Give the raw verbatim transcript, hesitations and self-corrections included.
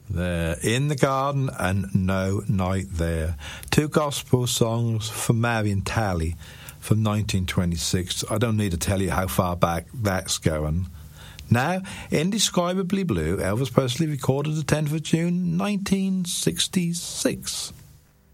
There, In the Garden and No Night There. Two gospel songs for Marion Talley from nineteen twenty-six. I don't need to tell you how far back that's going. Now, Indescribably Blue, Elvis Presley recorded the tenth of June, nineteen sixty-six.